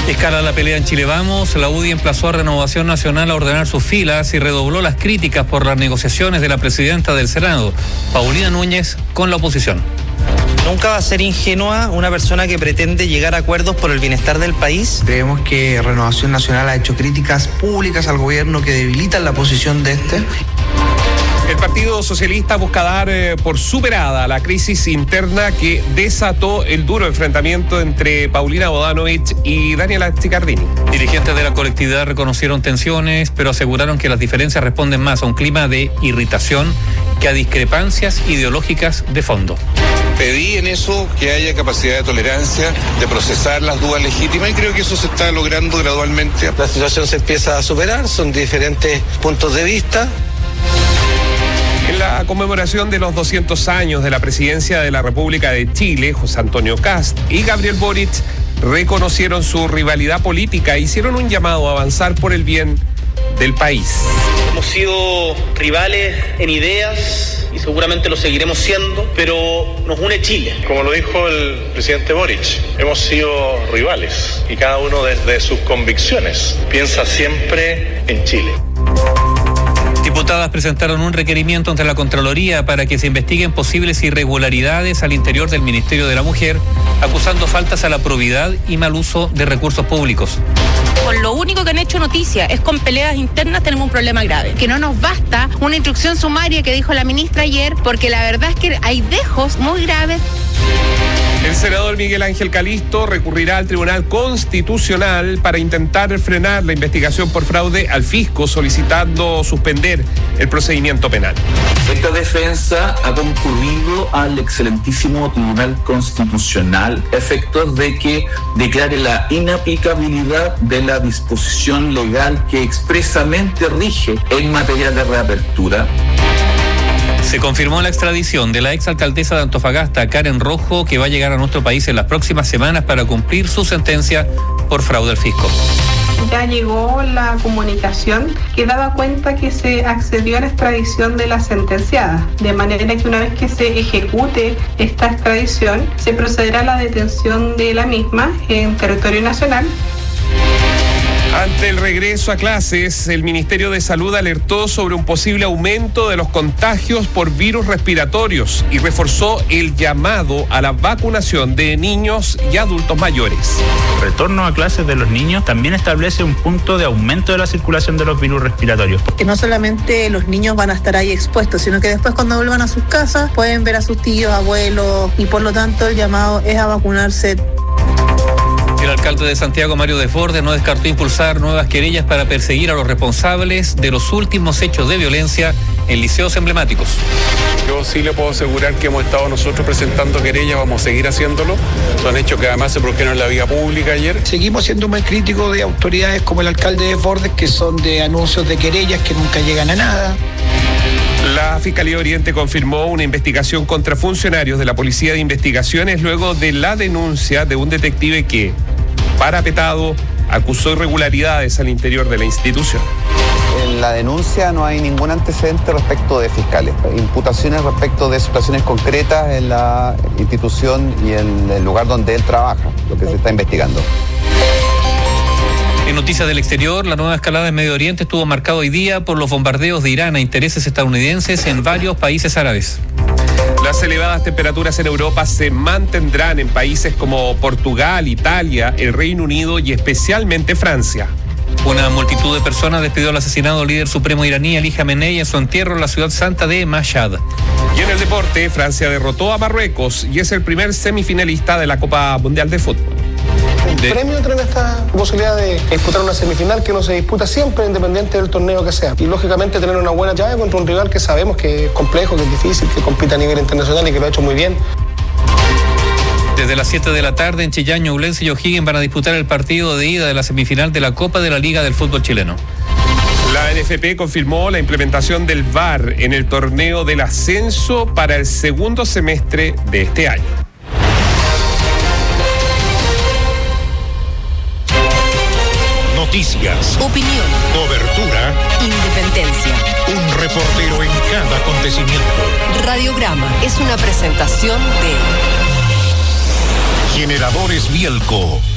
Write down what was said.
Escala la pelea en Chile Vamos. La UDI emplazó a Renovación Nacional a ordenar sus filas y redobló las críticas por las negociaciones de la presidenta del Senado, Paulina Núñez, con la oposición. Nunca va a ser ingenua una persona que pretende llegar a acuerdos por el bienestar del país. Creemos que Renovación Nacional ha hecho críticas públicas al gobierno que debilitan la posición de este. El Partido Socialista busca dar por superada la crisis interna que desató el duro enfrentamiento entre Paulina Bodanovich y Daniela Chiccardini. Dirigentes de la colectividad reconocieron tensiones, pero aseguraron que las diferencias responden más a un clima de irritación que a discrepancias ideológicas de fondo. Pedí en eso que haya capacidad de tolerancia, de procesar las dudas legítimas, y creo que eso se está logrando gradualmente. La situación se empieza a superar, son diferentes puntos de vista. En la conmemoración de los 200 años de la presidencia de la República de Chile, José Antonio Kast y Gabriel Boric reconocieron su rivalidad política e hicieron un llamado a avanzar por el bien del país. Hemos sido rivales en ideas y seguramente lo seguiremos siendo, pero nos une Chile. Como lo dijo el presidente Boric, hemos sido rivales y cada uno desde sus convicciones piensa siempre en Chile. Diputadas presentaron un requerimiento ante la Contraloría para que se investiguen posibles irregularidades al interior del Ministerio de la Mujer, acusando faltas a la probidad y mal uso de recursos públicos. Con lo único que han hecho noticia es con peleas internas, tenemos un problema grave. Que no nos basta una instrucción sumaria que dijo la ministra ayer, porque la verdad es que hay dejos muy graves. El senador Miguel Ángel Calisto recurrirá al Tribunal Constitucional para intentar frenar la investigación por fraude al fisco, solicitando suspender el procedimiento penal. Esta defensa ha concurrido al excelentísimo Tribunal Constitucional a efectos de que declare la inaplicabilidad de la disposición legal que expresamente rige en materia de reapertura. Se confirmó la extradición de la exalcaldesa de Antofagasta, Karen Rojo, que va a llegar a nuestro país en las próximas semanas para cumplir su sentencia por fraude al fisco. Ya llegó la comunicación que daba cuenta que se accedió a la extradición de la sentenciada, de manera que una vez que se ejecute esta extradición, se procederá a la detención de la misma en territorio nacional. Ante el regreso a clases, el Ministerio de Salud alertó sobre un posible aumento de los contagios por virus respiratorios y reforzó el llamado a la vacunación de niños y adultos mayores. El retorno a clases de los niños también establece un punto de aumento de la circulación de los virus respiratorios. Que no solamente los niños van a estar ahí expuestos, sino que después cuando vuelvan a sus casas pueden ver a sus tíos, abuelos, y por lo tanto el llamado es a vacunarse. El alcalde de Santiago, Mario Desbordes, no descartó impulsar nuevas querellas para perseguir a los responsables de los últimos hechos de violencia en liceos emblemáticos. Yo sí le puedo asegurar que hemos estado nosotros presentando querellas, vamos a seguir haciéndolo. Son hechos que además se produjeron en la vía pública ayer. Seguimos siendo muy críticos de autoridades como el alcalde Desbordes, que son de anuncios de querellas que nunca llegan a nada. La Fiscalía Oriente confirmó una investigación contra funcionarios de la Policía de Investigaciones luego de la denuncia de un detective que, parapetado, acusó irregularidades al interior de la institución. En la denuncia no hay ningún antecedente respecto de fiscales, imputaciones respecto de situaciones concretas en la institución y en el lugar donde él trabaja, lo que se está investigando. En noticias del exterior, la nueva escalada en Medio Oriente estuvo marcada hoy día por los bombardeos de Irán a intereses estadounidenses en varios países árabes. Las elevadas temperaturas en Europa se mantendrán en países como Portugal, Italia, el Reino Unido y especialmente Francia. Una multitud de personas despidió al asesinado líder supremo iraní Ali Jamenei en su entierro en la ciudad santa de Mashhad. Y en el deporte, Francia derrotó a Marruecos y es el primer semifinalista de la Copa Mundial de Fútbol. El premio trae esta posibilidad de disputar una semifinal que no se disputa siempre, independiente del torneo que sea. Y lógicamente tener una buena llave contra un rival que sabemos que es complejo, que es difícil, que compite a nivel internacional y que lo ha hecho muy bien. Desde las 7 de la tarde en Chillán, Ñublense y O'Higgins van a disputar el partido de ida de la semifinal de la Copa de la Liga del Fútbol Chileno. La NFP confirmó la implementación del VAR en el torneo del ascenso para el segundo semestre de este año. Noticias, opinión, cobertura, independencia. Un reportero en cada acontecimiento. Radiograma es una presentación de Generadores Bielco.